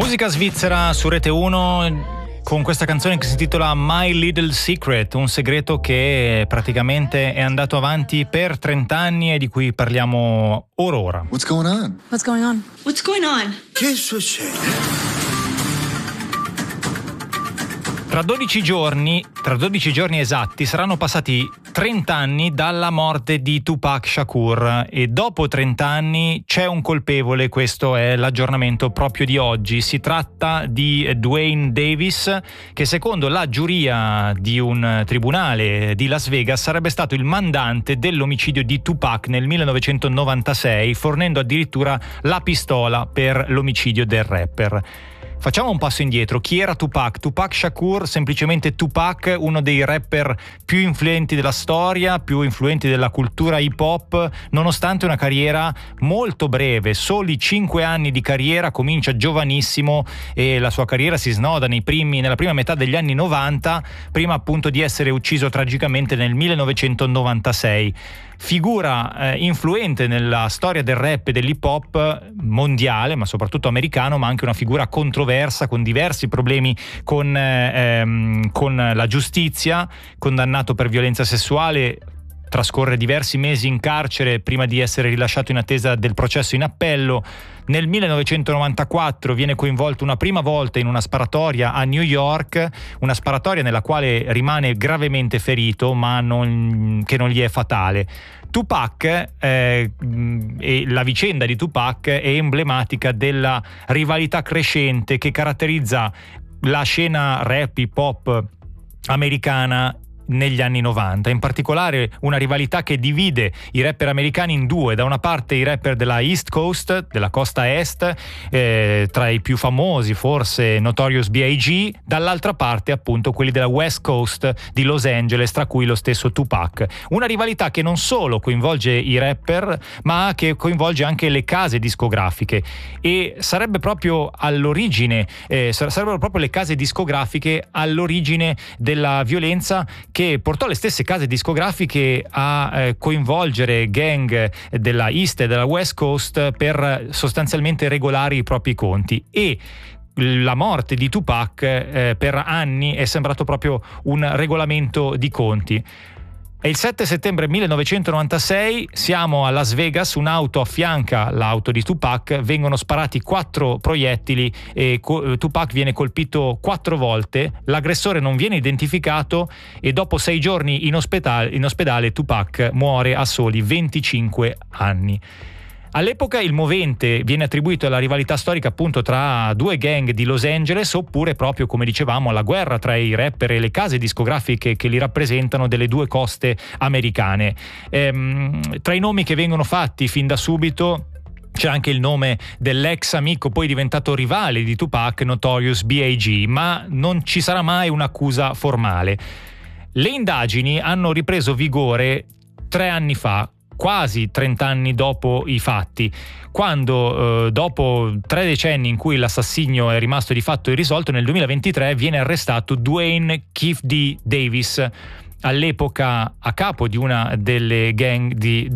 Musica svizzera su Rete 1 con questa canzone che si intitola My Little Secret, un segreto che praticamente è andato avanti per 30 anni e di cui parliamo ora. What's going on? What's going on? What's going on? Che succede? Tra 12 giorni esatti saranno passati 30 anni dalla morte di Tupac Shakur e dopo 30 anni c'è un colpevole. Questo è l'aggiornamento proprio di oggi. Si tratta di Duane Davis, che secondo la giuria di un tribunale di Las Vegas sarebbe stato il mandante dell'omicidio di Tupac nel 1996, fornendo addirittura la pistola per l'omicidio del rapper. Facciamo un passo indietro. Chi era Tupac? Tupac Shakur, semplicemente Tupac, uno dei rapper più influenti della storia, più influenti della cultura hip hop, nonostante una carriera molto breve, soli 5 anni di carriera, comincia giovanissimo e la sua carriera si snoda nella prima metà degli anni 90, prima appunto di essere ucciso tragicamente nel 1996. Figura influente nella storia del rap e dell'hip hop mondiale, ma soprattutto americano, ma anche una figura controversa, con diversi problemi con la giustizia, condannato per violenza sessuale, trascorre diversi mesi in carcere prima di essere rilasciato in attesa del processo in appello. Nel 1994 viene coinvolto una prima volta in una sparatoria a New York, una sparatoria nella quale rimane gravemente ferito, ma che non gli è fatale. Tupac e la vicenda di Tupac è emblematica della rivalità crescente che caratterizza la scena rap hip hop americana negli anni 90, in particolare una rivalità che divide i rapper americani in due: da una parte i rapper della East Coast, della costa est, tra i più famosi forse Notorious B.I.G., dall'altra parte appunto quelli della West Coast di Los Angeles, tra cui lo stesso Tupac. Una rivalità che non solo coinvolge i rapper, ma che coinvolge anche le case discografiche, e sarebbero proprio le case discografiche all'origine della violenza che portò le stesse case discografiche a coinvolgere gang della East e della West Coast per sostanzialmente regolare i propri conti. E la morte di Tupac per anni è sembrato proprio un regolamento di conti. È il 7 settembre 1996, siamo a Las Vegas, un'auto affianca l'auto di Tupac, vengono sparati 4 proiettili e Tupac viene colpito 4 volte, l'aggressore non viene identificato e dopo 6 giorni in ospedale Tupac muore a soli 25 anni. All'epoca il movente viene attribuito alla rivalità storica appunto tra due gang di Los Angeles, oppure proprio, come dicevamo, alla guerra tra i rapper e le case discografiche che li rappresentano delle due coste americane. Tra i nomi che vengono fatti fin da subito c'è anche il nome dell'ex amico poi diventato rivale di Tupac, Notorious B.I.G., ma non ci sarà mai un'accusa formale. Le indagini hanno ripreso vigore 3 anni fa, quasi 30 anni dopo i fatti, quando dopo 3 decenni in cui l'assassinio è rimasto di fatto irrisolto, nel 2023 viene arrestato Duane Keefe D. Davis, all'epoca a capo di una delle gang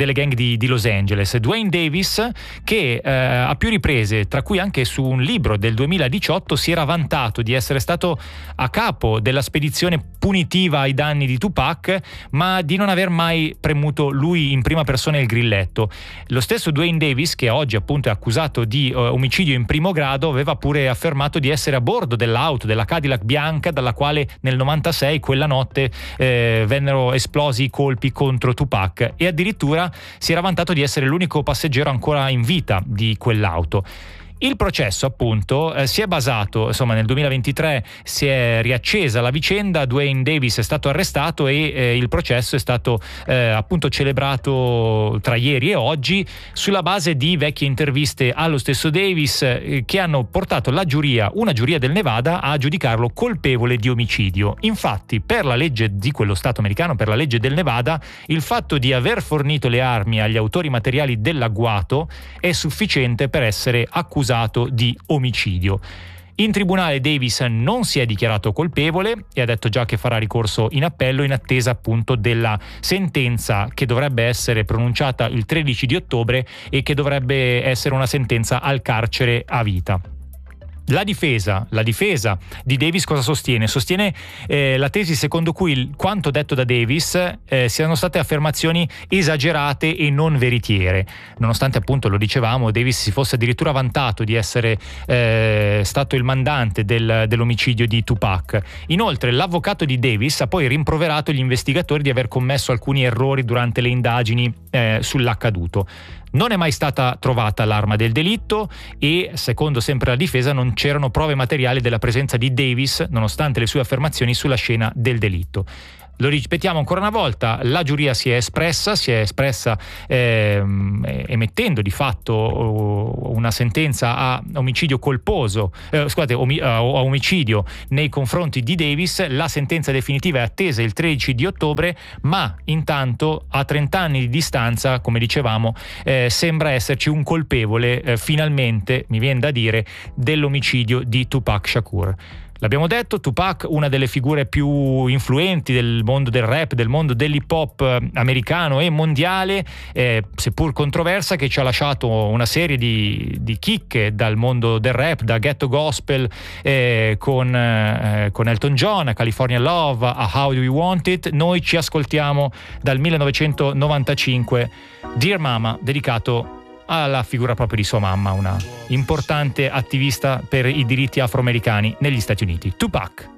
di Los Angeles. Duane Davis, che a più riprese, tra cui anche su un libro del 2018, si era vantato di essere stato a capo della spedizione punitiva ai danni di Tupac, ma di non aver mai premuto lui in prima persona il grilletto. Lo stesso Duane Davis, che oggi appunto è accusato di omicidio in primo grado, aveva pure affermato di essere a bordo dell'auto, della Cadillac bianca, dalla quale nel 96, quella notte, vennero esplosi i colpi contro Tupac, e addirittura si era vantato di essere l'unico passeggero ancora in vita di quell'auto. Il processo appunto si è basato, insomma nel 2023 si è riaccesa la vicenda, Duane Davis è stato arrestato e il processo è stato appunto celebrato tra ieri e oggi sulla base di vecchie interviste allo stesso Davis che hanno portato una giuria del Nevada a giudicarlo colpevole di omicidio. Infatti, per la legge di quello stato americano, per la legge del Nevada, il fatto di aver fornito le armi agli autori materiali dell'agguato è sufficiente per essere accusato di omicidio. In tribunale Davis non si è dichiarato colpevole e ha detto già che farà ricorso in appello in attesa appunto della sentenza che dovrebbe essere pronunciata il 13 di ottobre e che dovrebbe essere una sentenza al carcere a vita. La difesa di Davis cosa sostiene? Sostiene la tesi secondo cui quanto detto da Davis siano state affermazioni esagerate e non veritiere, nonostante appunto, lo dicevamo, Davis si fosse addirittura vantato di essere stato il mandante dell'omicidio di Tupac. Inoltre l'avvocato di Davis ha poi rimproverato gli investigatori di aver commesso alcuni errori durante le indagini sull'accaduto. Non è mai stata trovata l'arma del delitto e, secondo sempre la difesa, non c'erano prove materiali della presenza di Davis, nonostante le sue affermazioni sulla scena del delitto. Lo ripetiamo ancora una volta, la giuria si è espressa emettendo di fatto una sentenza a omicidio colposo, a omicidio nei confronti di Davis. La sentenza definitiva è attesa il 13 di ottobre, ma intanto a 30 anni di distanza, come dicevamo, sembra esserci un colpevole, finalmente, mi viene da dire, dell'omicidio di Tupac Shakur. L'abbiamo detto, Tupac, una delle figure più influenti del mondo del rap, del mondo dell'hip hop americano e mondiale, seppur controversa, che ci ha lasciato una serie di chicche dal mondo del rap, da Ghetto Gospel con Elton John, a California Love, a How Do You Want It. Noi ci ascoltiamo dal 1995 Dear Mama, dedicato alla figura proprio di sua mamma, una importante attivista per i diritti afroamericani negli Stati Uniti, Tupac.